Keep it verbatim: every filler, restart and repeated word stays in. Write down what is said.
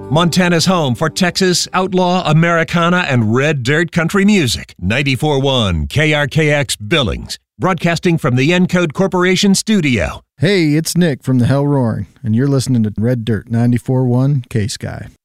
Montana's home for Texas, outlaw, Americana, and red dirt country music. ninety-four point one K R K X Billings, broadcasting from the Encode Corporation studio. Hey, it's Nick from the Hell Roaring, and you're listening to Red Dirt ninety-four point one K-Sky.